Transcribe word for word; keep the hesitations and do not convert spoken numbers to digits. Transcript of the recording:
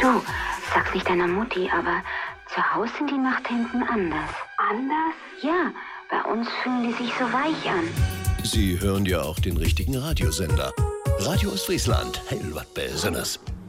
Du, sag's nicht deiner Mutti, aber zu Hause sind die Nachthemden anders. Anders? Ja, bei uns fühlen die sich so weich an. Sie hören ja auch den richtigen Radiosender. Radio Ostfriesland, heil wat Besonderes.